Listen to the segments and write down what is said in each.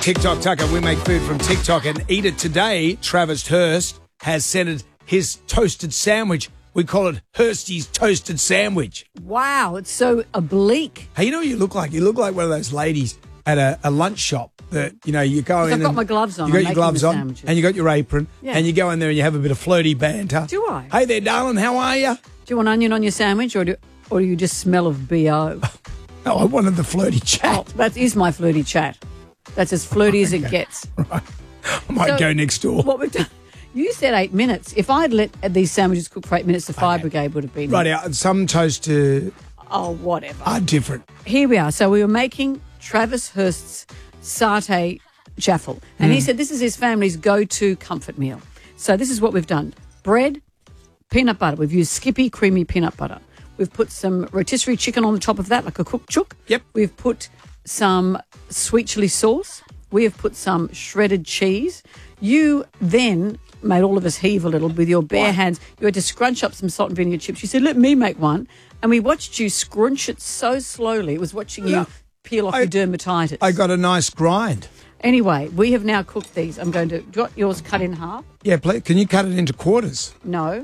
TikTok Tucker, we make food from TikTok and eat it today. Travis Hurst has sent his toasted sandwich. We call it Hursty's Toasted Sandwich. Wow, it's so oblique. Hey, you know what you look like? You look like one of those ladies at a lunch shop that, you know, you go in. I've got my gloves on. You got your gloves on sandwiches. and you got your apron and you go in there and you have a bit of flirty banter. Do I? Hey there, darling, how are you? Do you want onion on your sandwich or do you just smell of B.O.? Oh, I wanted the flirty chat. Oh, that is my flirty chat. That's as flirty as it gets. Right. I might go next door. What we've done, you said 8 minutes. If I'd let these sandwiches cook for 8 minutes, the fire brigade would have been Right here. out. Some toast whatever. are different. Here we are. So we were making Travis Hurst's satay jaffle. And he said this is his family's go-to comfort meal. So this is what we've done. Bread, peanut butter. We've used Skippy creamy peanut butter. We've put some rotisserie chicken on the top of that, like a cooked chook. Yep. We've put some sweet chili sauce. We have put some shredded cheese. You then made all of us heave a little with your bare hands. You had to scrunch up some salt and vinegar chips. You said, let me make one. And we watched you scrunch it so slowly. It was watching you peel off your dermatitis. I got a nice grind. Anyway, we have now cooked these. I'm going to... Do you want yours cut in half? Yeah, please. Can you cut it into quarters? No.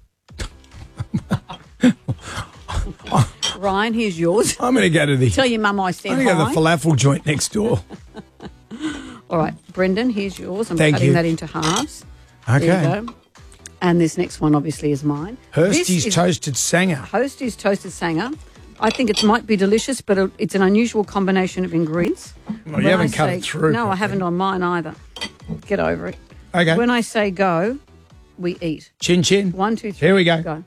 Ryan, here's yours. I'm going to go to the... Tell your mum I said I'm going to go to the falafel joint next door. All right, Brendan, here's yours. I'm Thank cutting you. that into halves. Okay. There you go. And this next one, obviously, is mine. Hursty's Toasted Sanger. Hursty's Toasted Sanger. I think it might be delicious, but it's an unusual combination of ingredients. Well, you haven't cut it through. No, properly. I haven't on mine either. Get over it. Okay. When I say go, we eat. Chin chin. 1, 2, 3. Here we go. Go.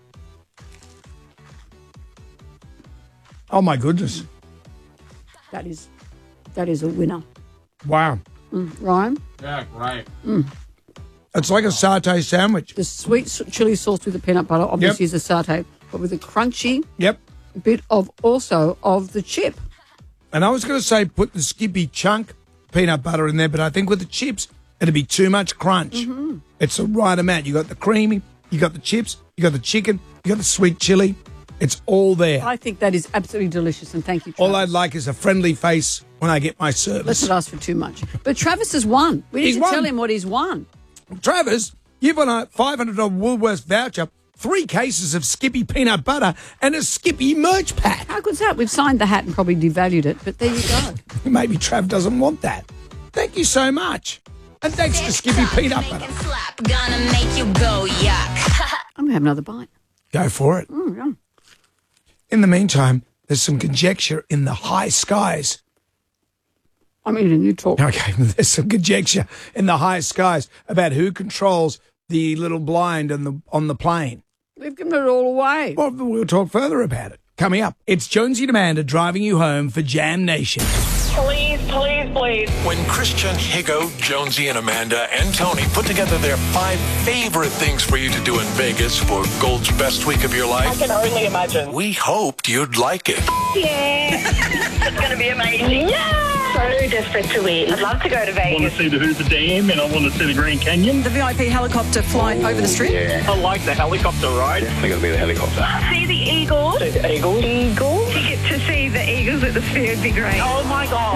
Oh, my goodness. That is a winner. Wow. Ryan? Yeah, great. It's like a satay sandwich. The sweet chili sauce with the peanut butter obviously is a satay, but with a crunchy Yep. bit of the chip. And I was going to say put the Skippy chunk peanut butter in there, but I think with the chips, it'd be too much crunch. Mm-hmm. It's the right amount. You got the creamy, you got the chips, you got the chicken, you got the sweet chili. It's all there. I think that is absolutely delicious, and thank you, Travis. All I'd like is a friendly face when I get my Let's service. not ask for too much. But Travis has won. We need He's to won. tell him what he's won. Travis, you've won a $500 Woolworths voucher, 3 cases of Skippy peanut butter, and a Skippy merch pack. How good's that? We've signed the hat and probably devalued it, but there you go. Maybe Trav doesn't want that. Thank you so much. And thanks to Skippy peanut butter. Gonna make you go yuck. I'm going to have another bite. Go for it. Yeah. In the meantime, there's some conjecture in the high skies. I'm eating, you talk. Okay, there's some conjecture in the high skies about who controls the little blind on the plane. We've given it all away. Well, we'll talk further about it. Coming up, it's Jonesy and Amanda driving you home for Jam Nation. Please, please, please. When Christian, Higo, Jonesy, and Amanda and Tony put together their 5 favorite things for you to do in Vegas for Gold's best week of your I life, can only imagine. we hoped you'd like it. Yeah. It's going to be amazing. Yeah. So desperate to win. I'd love to go to I want Vegas. to see the Hoover Dam and I want to see the Grand Canyon. The VIP helicopter flight over the strip. I like the helicopter ride. Definitely going to be the helicopter. See the Eagles. See the Eagles. Eagles. Ticket to see the Eagles at the Sphere would be great. Oh my God.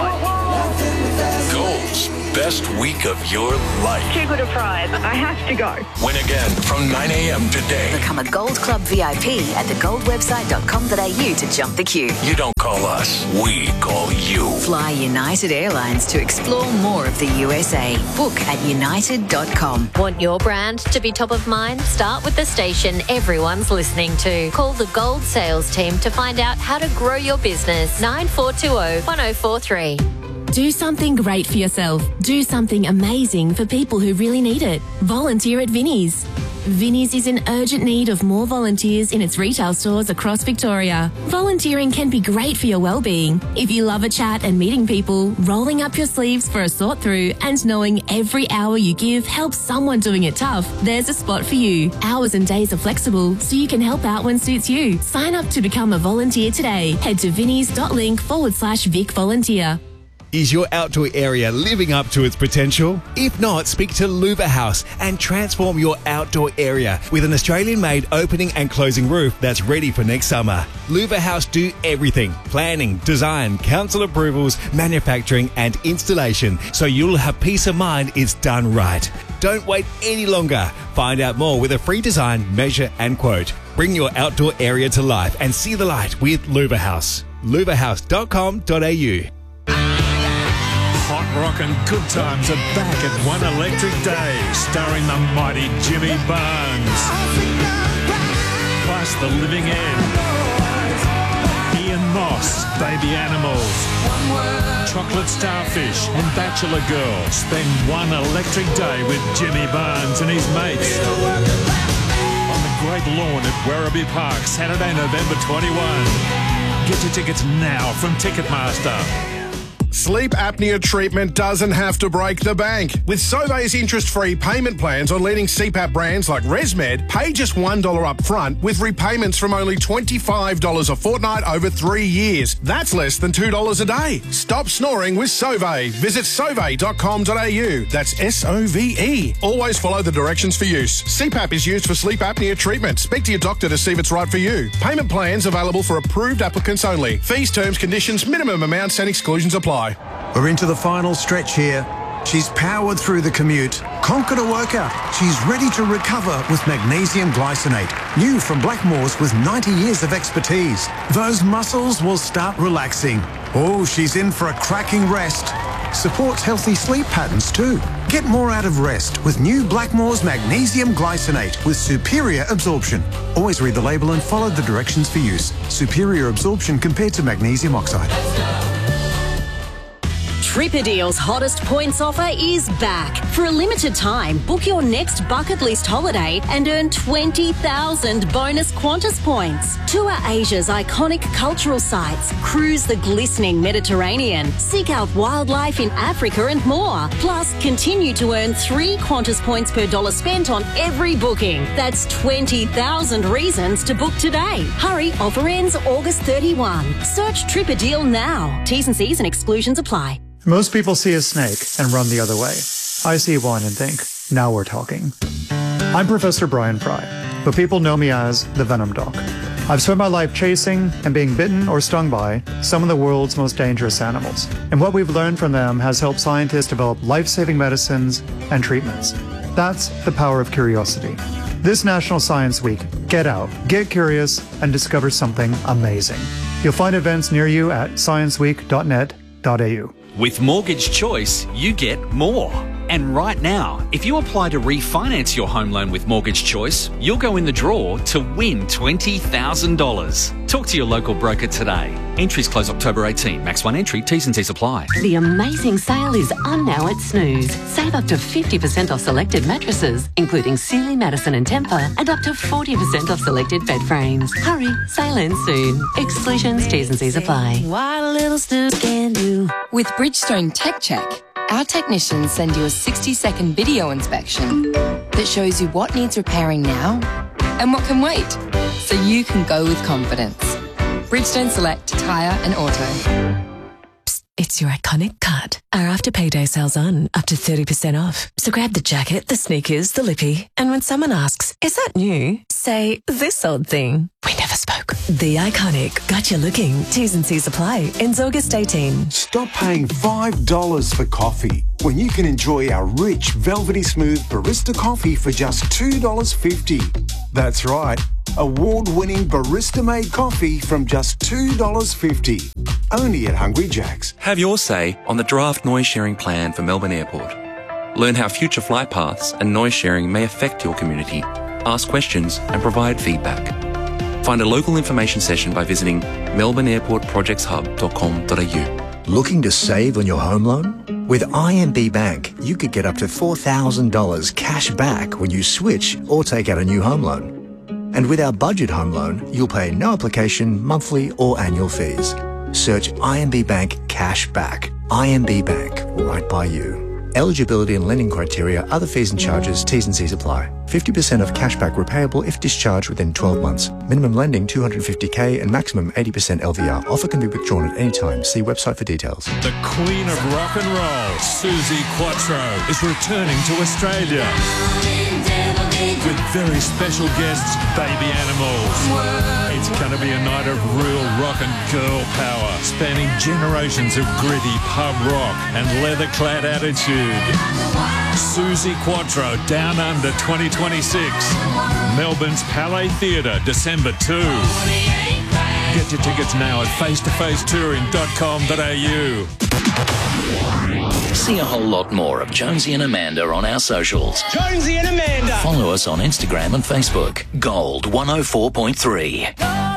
Gold's best week of your life. Too good a prize. I have to go. Win again from 9 a.m. today. Become a Gold Club VIP at thegoldwebsite.com.au to jump the queue. You don't call us, we call you. Fly United Airlines to explore more of the USA. Book at united.com. Want your brand to be top of mind? Start with the station everyone's listening to. Call the Gold sales team to find out how to grow your business. 9420 1043. Do something great for yourself. Do something amazing for people who really need it. Volunteer at Vinnie's. Vinnie's is in urgent need of more volunteers in its retail stores across Victoria. Volunteering can be great for your well-being. If you love a chat and meeting people, rolling up your sleeves for a sort through and knowing every hour you give helps someone doing it tough, there's a spot for you. Hours and days are flexible, so you can help out when suits you. Sign up to become a volunteer today. Head to vinnies.link/Vic Volunteer. Is your outdoor area living up to its potential? If not, speak to Louver House and transform your outdoor area with an Australian-made opening and closing roof that's ready for next summer. Louver House do everything: planning, design, council approvals, manufacturing and installation, so you'll have peace of mind it's done right. Don't wait any longer. Find out more with a free design, measure and quote. Bring your outdoor area to life and see the light with Louver House. louverhouse.com.au. Hot rock and good times are back at One Electric Day, starring the mighty Jimmy Barnes. Plus The Living End, Ian Moss, Baby Animals, Chocolate Starfish and Bachelor Girl. Spend one electric day with Jimmy Barnes and his mates on the Great Lawn at Werribee Park, Saturday, November 21. Get your tickets now from Ticketmaster. Sleep apnea treatment doesn't have to break the bank. With Sauvé's interest-free payment plans on leading CPAP brands like ResMed, pay just $1 up front with repayments from only $25 a fortnight over 3 years. That's less than $2 a day. Stop snoring with Sauvé. Visit sauvé.com.au. That's S-O-V-E. Always follow the directions for use. CPAP is used for sleep apnea treatment. Speak to your doctor to see if it's right for you. Payment plans available for approved applicants only. Fees, terms, conditions, minimum amounts and exclusions apply. We're into the final stretch here. She's powered through the commute, conquered a workout. She's ready to recover with magnesium glycinate. New from Blackmores with 90 years of expertise. Those muscles will start relaxing. Oh, she's in for a cracking rest. Supports healthy sleep patterns too. Get more out of rest with new Blackmores magnesium glycinate with superior absorption. Always read the label and follow the directions for use. Superior absorption compared to magnesium oxide. Tripadeal's hottest points offer is back. For a limited time, book your next bucket list holiday and earn 20,000 bonus Qantas points. Tour Asia's iconic cultural sites, cruise the glistening Mediterranean, seek out wildlife in Africa and more. Plus, continue to earn 3 Qantas points per dollar spent on every booking. That's 20,000 reasons to book today. Hurry, offer ends August 31. Search Tripadeal now. T's and C's and exclusions apply. Most people see a snake and run the other way. I see one and think, now we're talking. I'm Professor Brian Fry, but people know me as the Venom Doc. I've spent my life chasing and being bitten or stung by some of the world's most dangerous animals. And what we've learned from them has helped scientists develop life-saving medicines and treatments. That's the power of curiosity. This National Science Week, get out, get curious, and discover something amazing. You'll find events near you at scienceweek.net.au. With Mortgage Choice, you get more. And right now, if you apply to refinance your home loan with Mortgage Choice, you'll go in the draw to win $20,000. Talk to your local broker today. Entries close October 18. Max 1 entry. T's and C's apply. The amazing sale is on now at Snooze. Save up to 50% off selected mattresses, including Sealy, Madison and Tempur, and up to 40% off selected bed frames. Hurry, sale ends soon. Exclusions, T's and C's apply. What a little Snooze can do. With Bridgestone Tech Check, our technicians send you a 60-second video inspection that shows you what needs repairing now and what can wait, so you can go with confidence. Bridgestone Select Tyre and Auto. It's your iconic cut. Our after payday sale's on, up to 30% off. So grab the jacket, the sneakers, the lippy, and when someone asks, is that new? Say, this old thing. We never spoke. The Iconic. Got you looking. T's and C's apply. Ends August 18. Stop paying $5 for coffee when you can enjoy our rich, velvety smooth barista coffee for just $2.50. That's right. Award-winning barista-made coffee from just $2.50. Only at Hungry Jack's. Have your say on the draft noise sharing plan for Melbourne Airport. Learn how future flight paths and noise sharing may affect your community. Ask questions and provide feedback. Find a local information session by visiting melbourneairportprojectshub.com.au. Looking to save on your home loan? With IMB Bank, you could get up to $4,000 cash back when you switch or take out a new home loan. And with our budget home loan, you'll pay no application, monthly or annual fees. Search IMB Bank Cash Back. IMB Bank, right by you. Eligibility and lending criteria, other fees and charges, T's and C's apply. 50% of cashback repayable if discharged within 12 months. Minimum lending $250K and maximum 80% LVR. Offer can be withdrawn at any time. See website for details. The Queen of Rock and Roll, Suzi Quatro, is returning to Australia with very special guests, Baby Animals. It's going to be a night of real rock and girl power, spanning generations of gritty pub rock and leather-clad attitude. Suzi Quatro, Down Under 2026. Melbourne's Palais Theatre, December 2. Get your tickets now at facetofacetouring.com.au. See a whole lot more of Jonesy and Amanda on our socials. Jonesy and Amanda. Follow us on Instagram and Facebook. Gold 104.3.